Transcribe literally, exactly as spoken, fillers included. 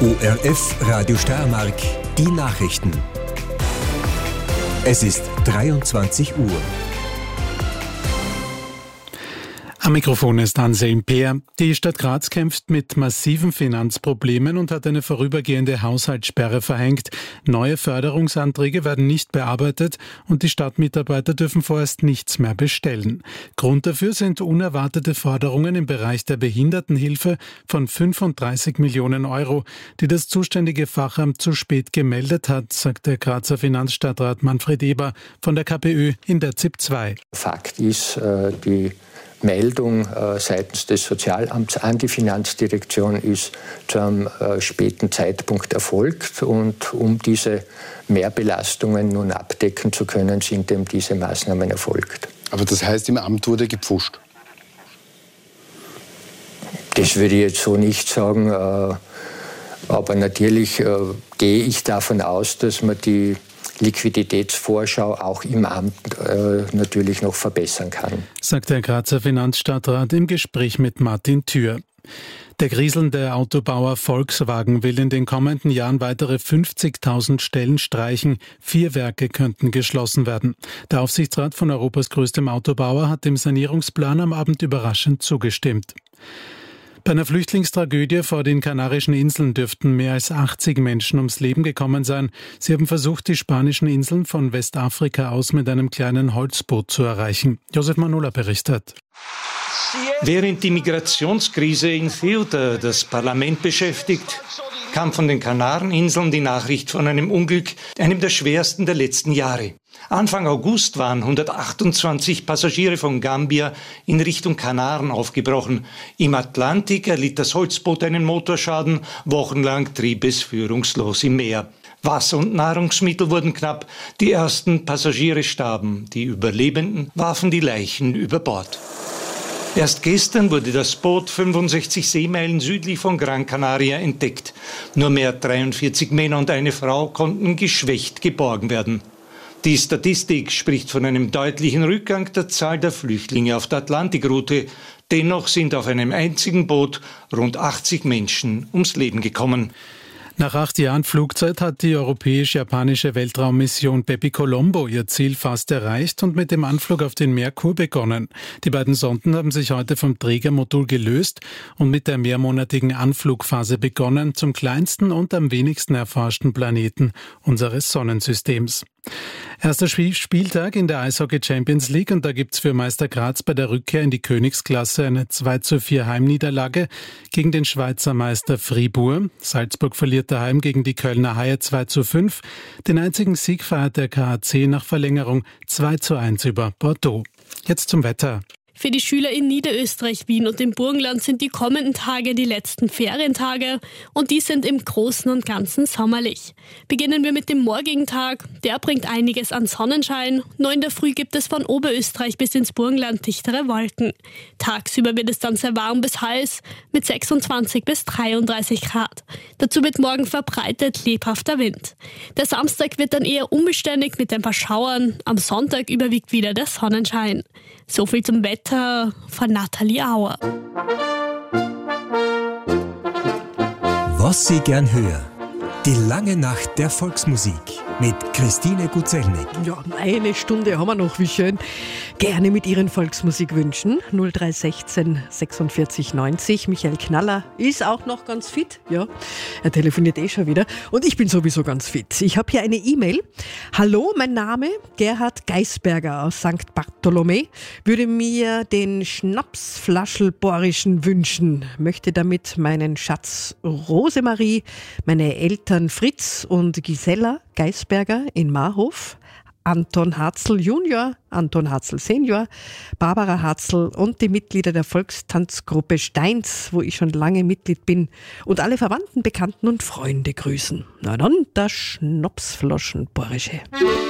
O R F Radio Steiermark, die Nachrichten. Es ist dreiundzwanzig Uhr. Am Mikrofon ist Anselm Peer. Die Stadt Graz kämpft mit massiven Finanzproblemen und hat eine vorübergehende Haushaltssperre verhängt. Neue Förderungsanträge werden nicht bearbeitet und die Stadtmitarbeiter dürfen vorerst nichts mehr bestellen. Grund dafür sind unerwartete Forderungen im Bereich der Behindertenhilfe von fünfunddreißig Millionen Euro, die das zuständige Fachamt zu spät gemeldet hat, sagt der Grazer Finanzstadtrat Manfred Eber von der K P Ö in der Z I P zwei. Fakt ist, die Meldung äh, seitens des Sozialamts an die Finanzdirektion ist zu einem äh, späten Zeitpunkt erfolgt. Und um diese Mehrbelastungen nun abdecken zu können, sind eben diese Maßnahmen erfolgt. Aber das heißt, im Amt wurde gepfuscht? Das würde ich jetzt so nicht sagen. Äh, aber natürlich äh, gehe ich davon aus, dass man die Liquiditätsvorschau auch im Amt äh, natürlich noch verbessern kann, sagt der Grazer Finanzstadtrat im Gespräch mit Martin Thür. Der kriselnde Autobauer Volkswagen will in den kommenden Jahren weitere fünfzigtausend Stellen streichen. Vier Werke könnten geschlossen werden. Der Aufsichtsrat von Europas größtem Autobauer hat dem Sanierungsplan am Abend überraschend zugestimmt. Bei einer Flüchtlingstragödie vor den Kanarischen Inseln dürften mehr als achtzig Menschen ums Leben gekommen sein. Sie haben versucht, die spanischen Inseln von Westafrika aus mit einem kleinen Holzboot zu erreichen. Josef Manula berichtet. Während die Migrationskrise in Ceuta das Parlament beschäftigt, kam von den Kanareninseln die Nachricht von einem Unglück, einem der schwersten der letzten Jahre. Anfang August waren hundertachtundzwanzig Passagiere von Gambia in Richtung Kanaren aufgebrochen. Im Atlantik erlitt das Holzboot einen Motorschaden, wochenlang trieb es führungslos im Meer. Wasser und Nahrungsmittel wurden knapp, die ersten Passagiere starben, die Überlebenden warfen die Leichen über Bord. Erst gestern wurde das Boot fünfundsechzig Seemeilen südlich von Gran Canaria entdeckt. Nur mehr dreiundvierzig Männer und eine Frau konnten geschwächt geborgen werden. Die Statistik spricht von einem deutlichen Rückgang der Zahl der Flüchtlinge auf der Atlantikroute. Dennoch sind auf einem einzigen Boot rund achtzig Menschen ums Leben gekommen. Nach acht Jahren Flugzeit hat die europäisch-japanische Weltraummission Bepi Colombo ihr Ziel fast erreicht und mit dem Anflug auf den Merkur begonnen. Die beiden Sonden haben sich heute vom Trägermodul gelöst und mit der mehrmonatigen Anflugphase begonnen zum kleinsten und am wenigsten erforschten Planeten unseres Sonnensystems. Erster Spieltag in der Eishockey Champions League und da gibt's für Meister Graz bei der Rückkehr in die Königsklasse eine zwei zu vier Heimniederlage gegen den Schweizer Meister Fribourg. Salzburg verliert daheim gegen die Kölner Haie zwei zu fünf. Den einzigen Sieg feiert der K A C nach Verlängerung zwei zu eins über Bordeaux. Jetzt zum Wetter. Für die Schüler in Niederösterreich, Wien und im Burgenland sind die kommenden Tage die letzten Ferientage und die sind im Großen und Ganzen sommerlich. Beginnen wir mit dem morgigen Tag. Der bringt einiges an Sonnenschein. Nur in der Früh gibt es von Oberösterreich bis ins Burgenland dichtere Wolken. Tagsüber wird es dann sehr warm bis heiß mit sechsundzwanzig bis dreiunddreißig Grad. Dazu wird morgen verbreitet lebhafter Wind. Der Samstag wird dann eher unbeständig mit ein paar Schauern. Am Sonntag überwiegt wieder der Sonnenschein. So viel zum Wetter von Nathalie Auer. Was Sie gern hören. Die lange Nacht der Volksmusik mit Christine Guzelnik. Ja, eine Stunde haben wir noch, wie schön. Gerne mit Ihren Volksmusikwünschen. null drei sechzehn sechsundvierzig neunzig. Michael Knaller ist auch noch ganz fit. Ja, er telefoniert eh schon wieder. Und ich bin sowieso ganz fit. Ich habe hier eine E-Mail. Hallo, mein Name Gerhard Geisberger aus Sankt Bartholomä. Würde mir den Schnapsflaschelborischen wünschen. Möchte damit meinen Schatz Rosemarie, meine Eltern Fritz und Gisela Geisberger in Marhof, Anton Harzl Junior, Anton Harzl Senior, Barbara Harzl und die Mitglieder der Volkstanzgruppe Steins, wo ich schon lange Mitglied bin, und alle Verwandten, Bekannten und Freunde grüßen. Na dann, der Schnapsflaschenborische.